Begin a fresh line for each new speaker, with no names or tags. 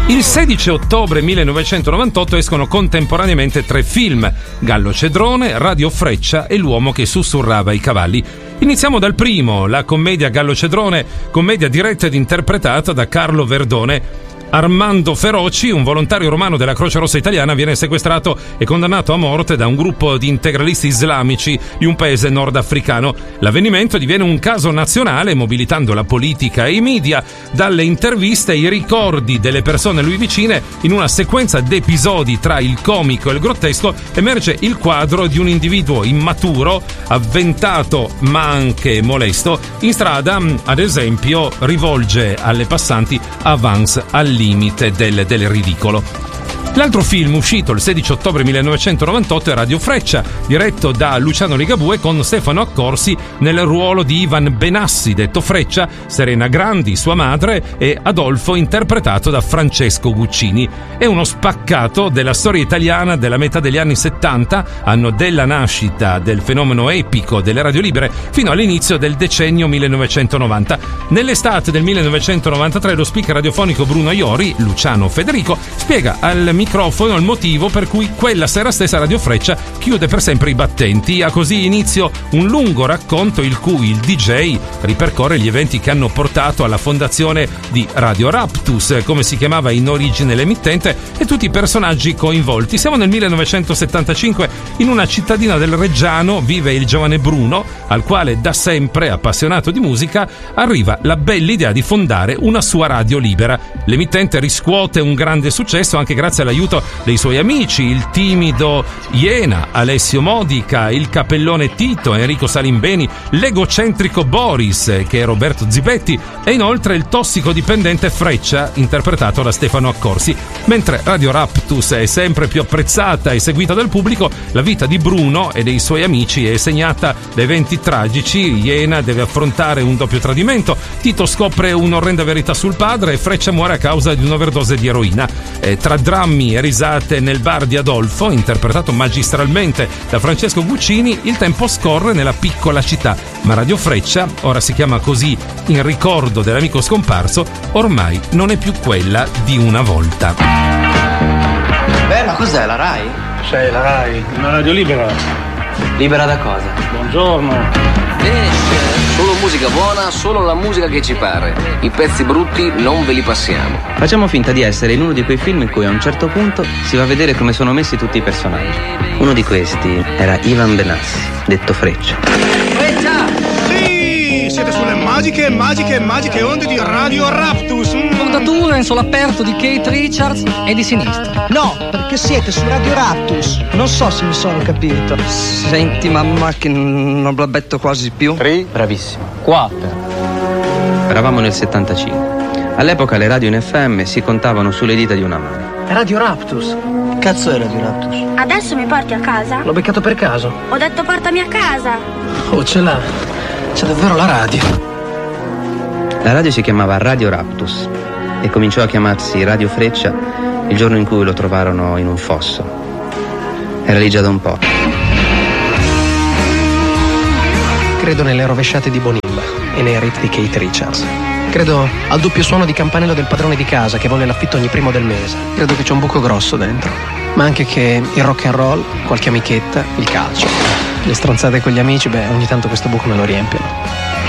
Il 16 ottobre 1998 escono contemporaneamente 3 film: Gallo Cedrone, Radio Freccia e L'uomo che sussurrava i cavalli. Iniziamo dal primo, la commedia Gallo Cedrone, commedia diretta ed interpretata da Carlo Verdone. Armando Feroci, un volontario romano della Croce Rossa italiana, viene sequestrato e condannato a morte da un gruppo di integralisti islamici di un paese nordafricano. L'avvenimento diviene un caso nazionale, mobilitando la politica e i media. Dalle interviste ai ricordi delle persone a lui vicine, in una sequenza d'episodi tra il comico e il grottesco, emerge il quadro di un individuo immaturo, avventato ma anche molesto. In strada, ad esempio, rivolge alle passanti avance al limite del ridicolo. L'altro film uscito il 16 ottobre 1998 è Radio Freccia, diretto da Luciano Ligabue con Stefano Accorsi nel ruolo di Ivan Benassi, detto Freccia, Serena Grandi, sua madre, e Adolfo, interpretato da Francesco Guccini. È uno spaccato della storia italiana della metà degli anni 70, anno della nascita del fenomeno epico delle radio libere, fino all'inizio del decennio 1990. Nell'estate del 1993 lo speaker radiofonico Bruno Iori, Luciano Federico, spiega al microfono il motivo per cui quella sera stessa Radio Freccia chiude per sempre i battenti. Ha così inizio un lungo racconto il cui il DJ ripercorre gli eventi che hanno portato alla fondazione di Radio Raptus, come si chiamava in origine l'emittente, e tutti i personaggi coinvolti. Siamo nel 1975, in una cittadina del Reggiano vive il giovane Bruno, al quale da sempre appassionato di musica arriva la bella idea di fondare una sua radio libera. L'emittente riscuote un grande successo anche grazie all'aiuto dei suoi amici, il timido Iena, Alessio Modica, il capellone Tito, Enrico Salimbeni, l'egocentrico Boris, che è Roberto Zibetti, e inoltre il tossicodipendente Freccia, interpretato da Stefano Accorsi. Mentre Radio Raptus è sempre più apprezzata e seguita dal pubblico, la vita di Bruno e dei suoi amici è segnata da eventi tragici. Iena deve affrontare un doppio tradimento, Tito scopre un'orrenda verità sul padre e Freccia muore a causa di un'overdose di eroina. Tra drammi e risate nel bar di Adolfo, interpretato magistralmente da Francesco Guccini, il tempo scorre nella piccola città, ma Radio Freccia, ora si chiama così in ricordo dell'amico scomparso, ormai non è più quella di una volta.
Beh, ma cos'è, la Rai?
Sei la Rai, una radio libera.
Libera da cosa?
Buongiorno.
Solo musica buona, solo la musica che ci pare. I pezzi brutti non ve li passiamo.
Facciamo finta di essere in uno di quei film in cui a un certo punto si va a vedere come sono messi tutti i personaggi. Uno di questi era Ivan Benassi, detto Freccia.
Freccia!
Sì, siete sulle magiche onde di Radio Raptus.
Fondatura in solo aperto di Keith Richards e di sinistra.
No, perché siete su Radio Raptus. Non so se mi sono capito.
Senti mamma che non blabbetto quasi più.
3,
Bravissimo. 4. Eravamo nel 75. All'epoca le radio in FM si contavano sulle dita di una mano.
Radio Raptus. Cazzo è Radio Raptus?
Adesso mi porti a casa?
L'ho beccato per caso.
Ho detto portami a casa.
Oh, ce l'ha. C'è davvero la radio.
La radio si chiamava Radio Raptus e cominciò a chiamarsi Radio Freccia il giorno in cui lo trovarono in un fosso. Era lì già da un po'.
Credo nelle rovesciate di Bonimba e nei riff di Keith Richards. Credo al doppio suono di campanello del padrone di casa che vuole l'affitto ogni primo del mese. Credo che c'è un buco grosso dentro. Ma anche che il rock and roll, qualche amichetta, il calcio, le stronzate con gli amici, ogni tanto questo buco me lo riempiono.